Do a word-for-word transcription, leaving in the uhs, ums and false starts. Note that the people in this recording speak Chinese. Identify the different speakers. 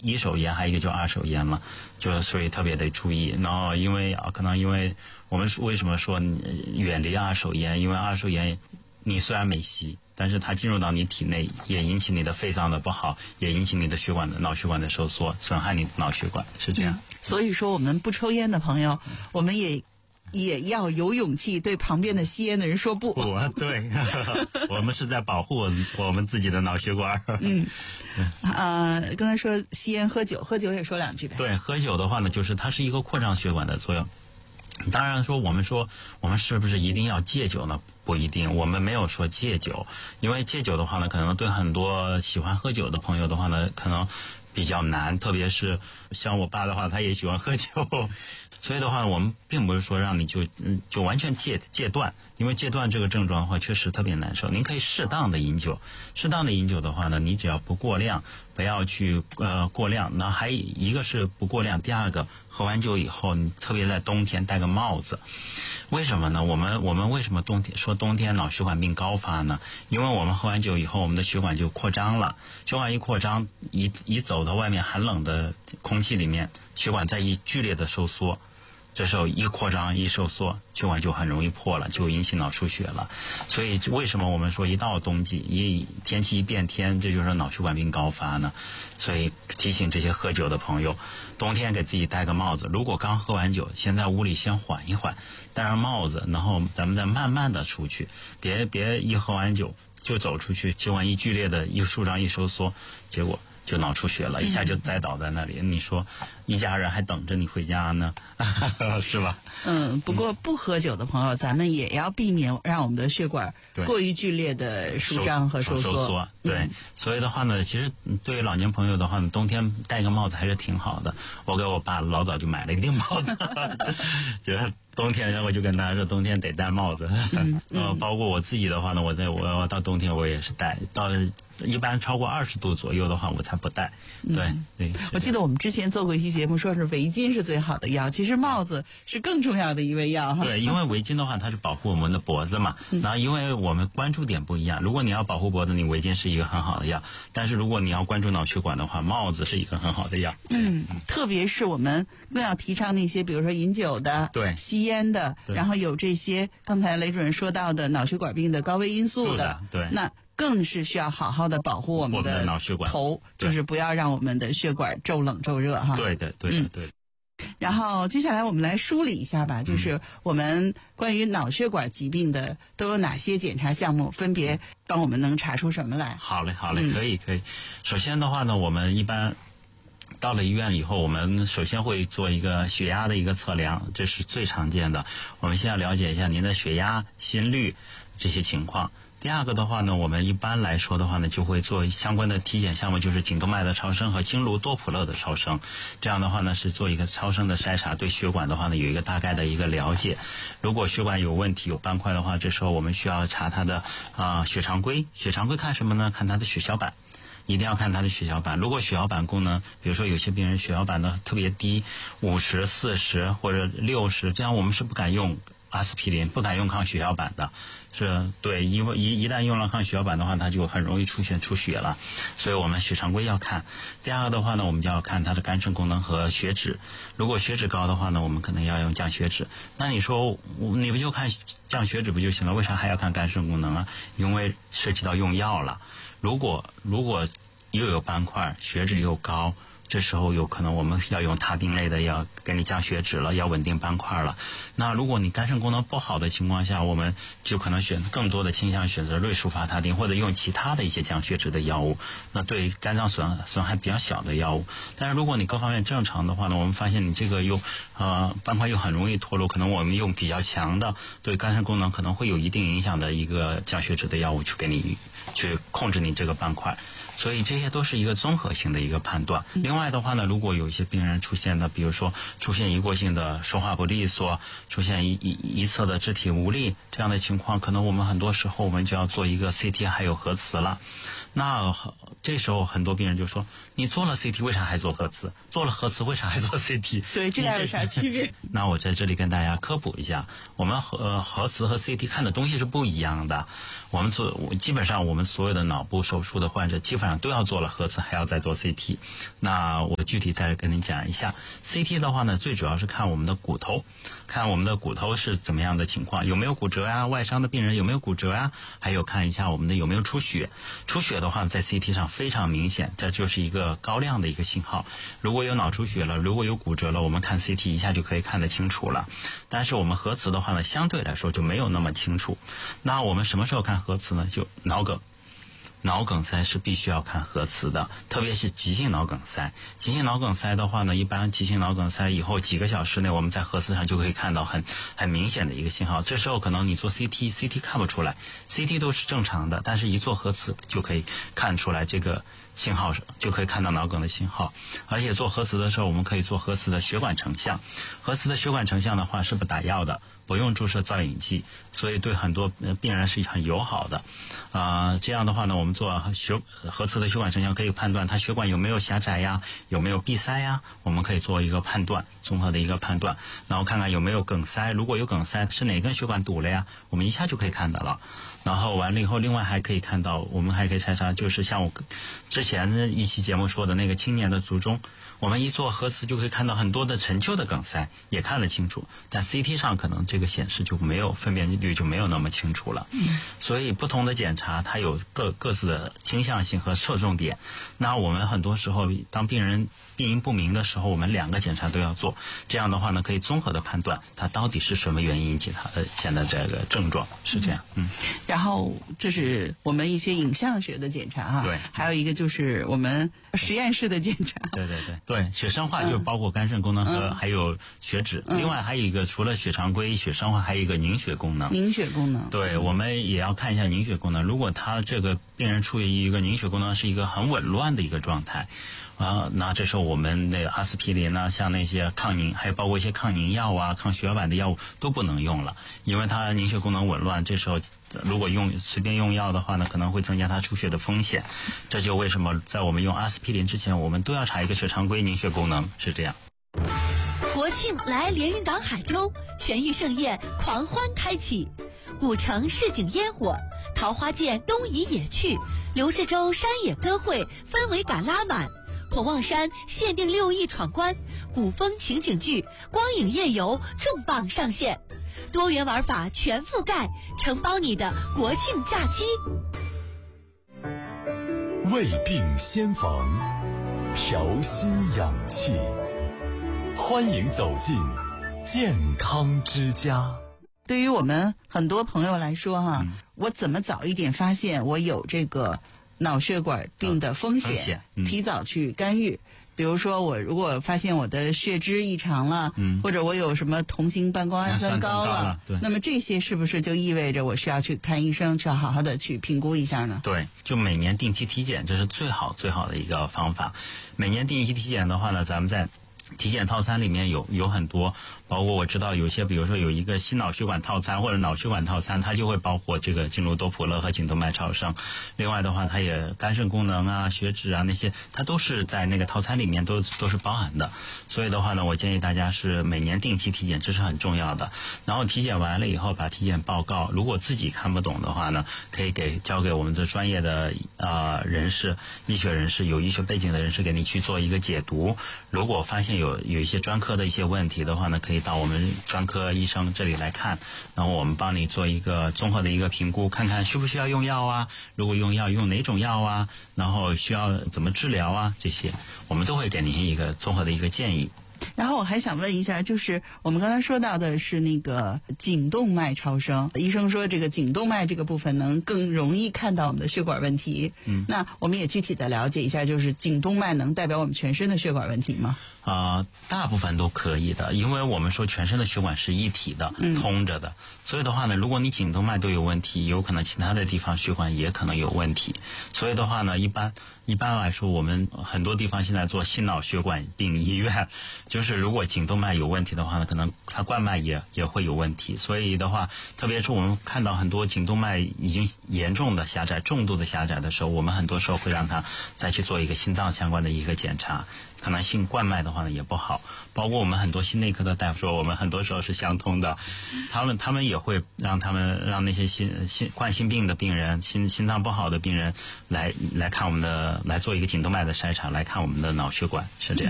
Speaker 1: 一手烟，还有一个就二手烟嘛，就所以特别得注意。然后因为啊，可能因为我们为什么说远离二手烟？因为二手烟你虽然没吸，但是它进入到你体内，也引起你的肺脏的不好，也引起你的血管的脑血管的收缩，损害你脑血管，是这样。
Speaker 2: 嗯、所以说，我们不抽烟的朋友，我们也也要有勇气对旁边的吸烟的人说不。
Speaker 1: 不，对，我们是在保护我们自己的脑血管。
Speaker 2: 嗯，呃，刚才说吸烟喝酒，喝酒也说两句呗。
Speaker 1: 对，喝酒的话呢，就是它是一个扩张血管的作用。当然说我们说我们是不是一定要戒酒呢？不一定，我们没有说戒酒，因为戒酒的话呢，可能对很多喜欢喝酒的朋友的话呢，可能比较难，特别是像我爸的话，他也喜欢喝酒，所以的话，我们并不是说让你就嗯就完全戒戒断，因为戒断这个症状的话，确实特别难受。您可以适当的饮酒，适当的饮酒的话呢，你只要不过量，不要去呃过量。那还一个是不过量，第二个喝完酒以后，你特别在冬天戴个帽子，为什么呢？我们我们为什么冬天说冬天脑血管病高发呢？因为我们喝完酒以后，我们的血管就扩张了，血管一扩张，一一走到外面寒冷的空气里面，血管在一剧烈的收缩。这时候一扩张一收缩，血管就很容易破了，就引起脑出血了。所以为什么我们说一到冬季，一天气一变天，这就是脑血管病高发呢？所以提醒这些喝酒的朋友，冬天给自己戴个帽子。如果刚喝完酒，先在屋里先缓一缓，戴上帽子，然后咱们再慢慢的出去，别别一喝完酒就走出去，血管一剧烈的一舒张一收缩，结果就脑出血了，一下就栽倒在那里。嗯、你说一家人还等着你回家呢，是吧？
Speaker 2: 嗯，不过不喝酒的朋友，嗯、咱们也要避免让我们的血管过于剧烈的舒张和收缩。
Speaker 1: 收缩对、嗯，所以的话呢，其实对于老年朋友的话呢，冬天戴个帽子还是挺好的。我给我爸老早就买了一顶帽子，就是冬天我就跟他说，冬天得戴帽子。嗯，呃，包括我自己的话呢，我在我到冬天我也是戴，到一般超过二十度左右的话，我才不戴。对、嗯、对，
Speaker 2: 我记得我们之前做过一期节目，说是围巾是最好的药，其实帽子是更重要的一味药哈。
Speaker 1: 对，因为围巾的话，它是保护我们的脖子嘛。嗯、然后因为我们关注点不一样，如果你要保护脖子，你围巾是一个很好的药；但是如果你要关注脑血管的话，帽子是一个很好的药。
Speaker 2: 嗯，特别是我们更要提倡那些，比如说饮酒的、
Speaker 1: 对
Speaker 2: 吸烟的，然后有这些刚才雷主任说到的脑血管病的高危因素的，
Speaker 1: 对，
Speaker 2: 那更是需要好好的保护我们的
Speaker 1: 脑血管
Speaker 2: 头，就是不要让我们的血管骤冷骤热哈。
Speaker 1: 对的，对的，对的。
Speaker 2: 然后接下来我们来梳理一下吧，就是我们关于脑血管疾病的都有哪些检查项目，分别帮我们能查出什么来？
Speaker 1: 好嘞，好嘞，嗯、可以，可以。首先的话呢，我们一般到了医院以后，我们首先会做一个血压的一个测量，这是最常见的。我们先要了解一下您的血压、心率这些情况。第二个的话呢，我们一般来说的话呢，就会做相关的体检项目，就是颈动脉的超声和经颅多普勒的超声。这样的话呢，是做一个超声的筛查，对血管的话呢有一个大概的一个了解。如果血管有问题、有斑块的话，这时候我们需要查它的啊、呃、血常规。血常规看什么呢？看它的血小板。一定要看它的血小板，如果血小板功能，比如说有些病人血小板的特别低，五十、四十或者六十，这样我们是不敢用阿司匹林，不敢用抗血小板的，是对，因为一一旦用了抗血小板的话，它就很容易出血出血了，所以我们血常规要看。第二个的话呢，我们就要看它的肝肾功能和血脂，如果血脂高的话呢，我们可能要用降血脂。那你说你不就看降血脂不就行了？为啥还要看肝肾功能啊？因为涉及到用药了。如果如果又有斑块，血脂又高，这时候有可能我们要用他汀类的药给你降血脂了，要稳定斑块了。那如果你肝肾功能不好的情况下，我们就可能选更多的倾向选择瑞舒伐他汀，或者用其他的一些降血脂的药物，那对肝脏损损害比较小的药物。但是如果你各方面正常的话呢，我们发现你这个又呃斑块又很容易脱落，可能我们用比较强的对肝肾功能可能会有一定影响的一个降血脂的药物去给你去控制你这个斑块。所以这些都是一个综合性的一个判断。另外的话呢，如果有一些病人出现的，比如说出现一过性的说话不利索，出现一一一侧的肢体无力这样的情况，可能我们很多时候我们就要做一个 C T 还有核磁了。那这时候很多病人就说，你做了 C T 为啥还做核磁？做了核磁为啥还做 C T？
Speaker 2: 对，这俩有啥区别？
Speaker 1: 那我在这里跟大家科普一下，我们核核磁和 C T 看的东西是不一样的。我们做基本上我们所有的脑部手术的患者基本上都要做了核磁，还要再做 C T。那我具体再跟您讲一下。C T 的话呢，最主要是看我们的骨头，看我们的骨头是怎么样的情况，有没有骨折啊，外伤的病人有没有骨折啊，还有看一下我们的有没有出血。出血的话在 C T 上非常明显，这就是一个高亮的一个信号。如果有脑出血了，如果有骨折了，我们看 C T 一下就可以看得清楚了。但是我们核磁的话呢，相对来说就没有那么清楚。那我们什么时候看核磁呢？就脑梗。脑梗塞是必须要看核磁的，特别是急性脑梗塞。急性脑梗塞的话呢，一般急性脑梗塞以后几个小时内，我们在核磁上就可以看到很很明显的一个信号。这时候可能你做 C T，C T 看不出来 ，C T 都是正常的，但是一做核磁就可以看出来这个信号，就可以看到脑梗的信号。而且做核磁的时候，我们可以做核磁的血管成像。核磁的血管成像的话是不打药的，不用注射造影剂，所以对很多病人是很友好的。啊、呃，这样的话呢，我们做血核磁的血管成像可以判断它血管有没有狭窄呀，有没有闭塞呀，我们可以做一个判断，综合的一个判断，然后看看有没有梗塞，如果有梗塞是哪根血管堵了呀，我们一下就可以看到了。然后完了以后，另外还可以看到，我们还可以筛查，就是像我之前一期节目说的那个青年的卒中，我们一做核磁就可以看到很多的陈旧的梗塞，也看得清楚。但 C T 上可能这个显示就没有分辨率就没有那么清楚了。嗯，所以不同的检查它有各各自的倾向性和侧重点。那我们很多时候当病人病因不明的时候，我们两个检查都要做，这样的话呢，可以综合的判断它到底是什么原因引起它的现在这个症状，是这样。嗯。
Speaker 2: 然后这是我们一些影像学的检查哈，
Speaker 1: 对，
Speaker 2: 还有一个就是我们实验室的检查。
Speaker 1: 对对对对，血生化就包括肝肾功能和还有血脂，嗯、另外还有一个除了血常规、血生化，还有一个凝血功能。
Speaker 2: 凝血功能。
Speaker 1: 对，我们也要看一下凝血功能。如果他这个病人处于一个凝血功能是一个很紊乱的一个状态。啊，那这时候我们那个阿司匹林啊，像那些抗凝，还有包括一些抗凝药啊、抗血管的药物都不能用了，因为它凝血功能紊乱。这时候如果用随便用药的话呢，可能会增加它出血的风险。这就为什么在我们用阿司匹林之前，我们都要查一个血常规凝血功能，是这样。
Speaker 3: 国庆来连云港海州，全域盛宴狂欢开启，古城市井烟火，桃花涧东移野趣，刘氏洲山野歌会氛围感拉满。孔望山限定六亿闯关，古风情景剧、光影夜游重磅上线，多元玩法全覆盖，承包你的国庆假期。
Speaker 4: 未病先防，调心养气，欢迎走进健康之家。
Speaker 2: 对于我们很多朋友来说哈、嗯，我怎么早一点发现我有这个脑血管病的风险，
Speaker 1: 风险嗯、
Speaker 2: 提早去干预。比如说，我如果发现我的血脂异常了，
Speaker 1: 嗯、
Speaker 2: 或者我有什么同型半胱氨酸高了，
Speaker 1: 对，
Speaker 2: 那么这些是不是就意味着我需要去看医生，需要好好的去评估一下呢？
Speaker 1: 对，就每年定期体检，这是最好最好的一个方法。每年定期体检的话呢，咱们在体检套餐里面有有很多，包括我知道有些，比如说有一个心脑血管套餐或者脑血管套餐，它就会包括这个经颅多普勒和颈动脉超声。另外的话，它也肝肾功能啊、血脂啊那些，它都是在那个套餐里面都都是包含的。所以的话呢，我建议大家是每年定期体检，这是很重要的。然后体检完了以后，把体检报告，如果自己看不懂的话呢，可以给交给我们这专业的呃人士、医学人士、有医学背景的人士给你去做一个解读。如果发现有有一些专科的一些问题的话呢，可以到我们专科医生这里来看，然后我们帮你做一个综合的一个评估，看看需不需要用药啊，如果用药用哪种药啊，然后需要怎么治疗啊，这些我们都会给您一个综合的一个建议。
Speaker 2: 然后我还想问一下，就是我们刚才说到的是那个颈动脉超声，医生说这个颈动脉这个部分能更容易看到我们的血管问题。嗯，那我们也具体的了解一下，就是颈动脉能代表我们全身的血管问题吗？
Speaker 1: 啊、呃，大部分都可以的，因为我们说全身的血管是一体的，
Speaker 2: 嗯、
Speaker 1: 通着的，所以的话呢，如果你颈动脉都有问题，有可能其他的地方血管也可能有问题。所以的话呢，一般一般来说，我们很多地方现在做心脑血管病医院，就是如果颈动脉有问题的话呢，可能它冠脉也也会有问题。所以的话，特别是我们看到很多颈动脉已经严重的狭窄、重度的狭窄的时候，我们很多时候会让他再去做一个心脏相关的一个检查。可能性冠脉的话呢也不好，包括我们很多心内科的大夫说，我们很多时候是相通的，他们他们也会让他们让那些心心冠心病的病人、心心脏不好的病人来来看我们的，来做一个颈动脉的筛查，来看我们的脑血管，是这样。